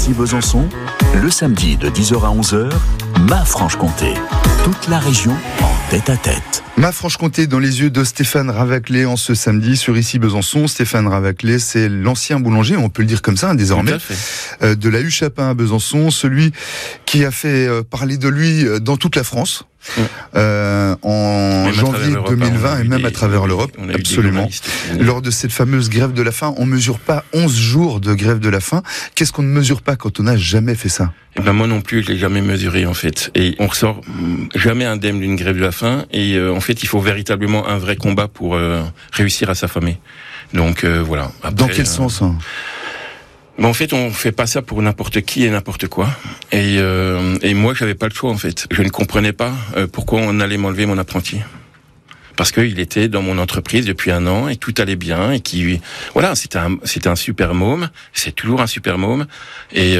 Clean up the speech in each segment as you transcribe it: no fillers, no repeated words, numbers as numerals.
Ici Besançon, le samedi de 10h à 11h, Ma Franche-Comté. Toute la région en tête-à-tête. Ma Franche-Comté dans les yeux de Stéphane Ravaclé en ce samedi sur Ici Besançon. Stéphane Ravaclé, c'est l'ancien boulanger, on peut le dire comme ça désormais, de la Huche à Pain à Besançon, celui qui a fait parler de lui dans toute la France. En janvier 2020 et même à travers l'Europe, absolument. Lors de cette fameuse grève de la faim, on mesure pas 11 jours de grève de la faim. Qu'est-ce qu'on ne mesure pas quand on n'a jamais fait ça ? Eh ben moi non plus, je l'ai jamais mesuré en fait. Et on ressort jamais indemne d'une grève de la faim. Et en fait, il faut véritablement un vrai combat pour réussir à s'affamer. Donc voilà. Après, dans quel sens Mais en fait, on fait pas ça pour n'importe qui et n'importe quoi. Et moi, j'avais pas le choix en fait. Je ne comprenais pas pourquoi on allait m'enlever mon apprenti. Parce qu'il était dans mon entreprise depuis 1 an et tout allait bien et voilà, c'était un super môme. C'est toujours un super môme. Mais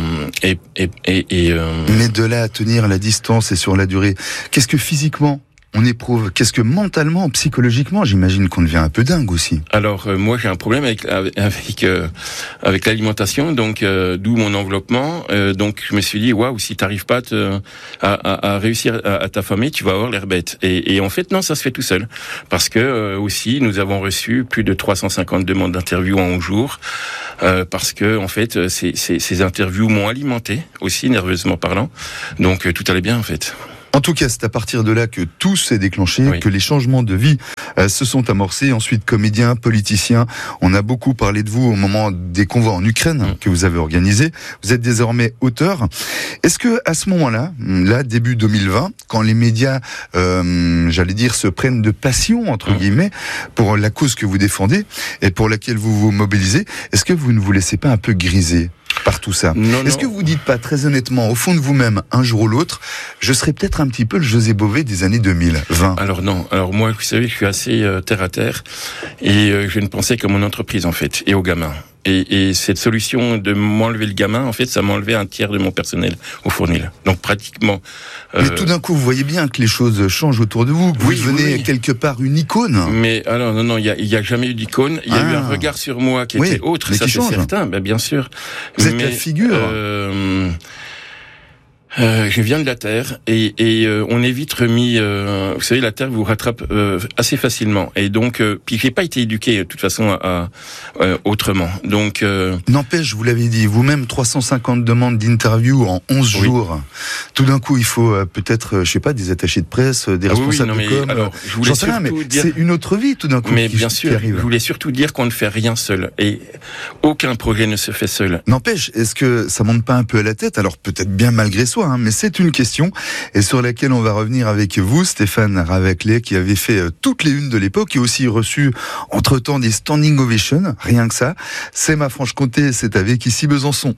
de là à tenir la distance et sur la durée, qu'est-ce que physiquement on éprouve? Qu'est-ce que mentalement, psychologiquement, j'imagine qu'on devient un peu dingue aussi. Alors moi j'ai un problème avec l'alimentation, donc d'où mon enveloppement. Donc je me suis dit waouh, si t'arrives pas à réussir à t'affamer, tu vas avoir l'air bête. Et en fait non, ça se fait tout seul. Parce que aussi nous avons reçu plus de 350 demandes d'interviews en 11 jours. Parce que en fait ces interviews m'ont alimenté aussi nerveusement parlant. Donc tout allait bien en fait. En tout cas, c'est à partir de là que tout s'est déclenché, oui. Que les changements de vie se sont amorcés. Ensuite, comédien, politicien, on a beaucoup parlé de vous au moment des convois en Ukraine que vous avez organisés. Vous êtes désormais auteur. Est-ce que à ce moment-là, début 2020, quand les médias, j'allais dire, se prennent de passion entre guillemets pour la cause que vous défendez et pour laquelle vous vous mobilisez, est-ce que vous ne vous laissez pas un peu griser par tout ça? Est-ce que vous dites pas très honnêtement, au fond de vous-même, un jour ou l'autre, je serai peut-être un petit peu le José Bové des années 2020? Alors non. Alors moi, vous savez, je suis assez terre à terre et je ne pensais qu'à mon entreprise en fait et aux gamins. Et cette solution de m'enlever le gamin, en fait, ça m'a enlevé 1/3 de mon personnel au Fournil. Donc pratiquement. Mais tout d'un coup, vous voyez bien que les choses changent autour de vous. Que vous devenez quelque part une icône. Mais alors non, il y a jamais eu d'icône. Il y a eu un regard sur moi qui était autre. Ça c'est certain. Ben bien sûr. Vous êtes la figure. Je viens de la Terre et on est vite remis. Vous savez, la Terre vous rattrape assez facilement. Et donc, puis j'ai pas été éduqué de toute façon autrement. Donc, n'empêche, vous l'avez dit vous-même, 350 demandes d'interview en 11 jours. Tout d'un coup, il faut peut-être, je sais pas, des attachés de presse, des responsables de com. Alors, je voulais surtout dire, c'est une autre vie tout d'un coup. Mais bien sûr, je voulais surtout dire qu'on ne fait rien seul et aucun projet ne se fait seul. N'empêche, est-ce que ça monte pas un peu à la tête? Alors peut-être bien malgré soi. Mais c'est une question et sur laquelle on va revenir avec vous, Stéphane Ravaclé, qui avait fait toutes les unes de l'époque et aussi reçu entre-temps des standing ovations, rien que ça. C'est Ma Franche-Comté, c'est avec Ici Besançon.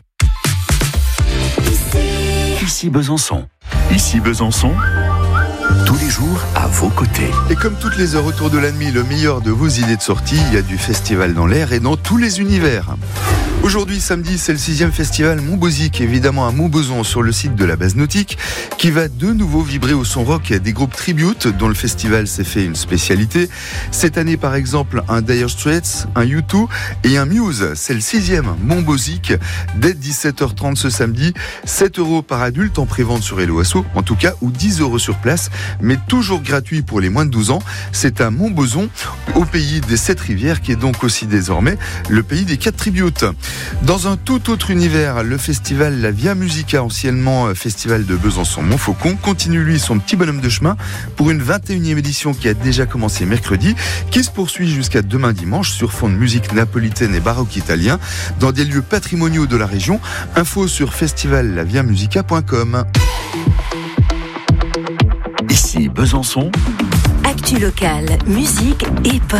Ici Besançon. Ici Besançon. Tous les jours à vos côtés. Et comme toutes les heures autour de la nuit, le meilleur de vos idées de sortie, il y a du festival dans l'air et dans tous les univers. Aujourd'hui, samedi, c'est le 6e festival Montbosic, évidemment à Montbozon, sur le site de la base nautique, qui va de nouveau vibrer au son rock. Il y a des groupes tribute dont le festival s'est fait une spécialité. Cette année, par exemple, un Dire Straits, un U2 et un Muse. C'est le 6e Montbosic, dès 17h30 ce samedi. 7 € par adulte en prévente sur Hello Asso, en tout cas, ou 10 € sur place, mais toujours gratuit pour les moins de 12 ans. C'est à Montbozon, au pays des 7 rivières, qui est donc aussi désormais le pays des 4 tributes. Dans un tout autre univers, le festival La Via Musica, anciennement festival de Besançon-Montfaucon, continue lui son petit bonhomme de chemin pour une 21e édition qui a déjà commencé mercredi, qui se poursuit jusqu'à demain dimanche sur fond de musique napolitaine et baroque italien dans des lieux patrimoniaux de la région. Info sur festivallaviamusica.com. Ici Besançon. Actu locale, musique et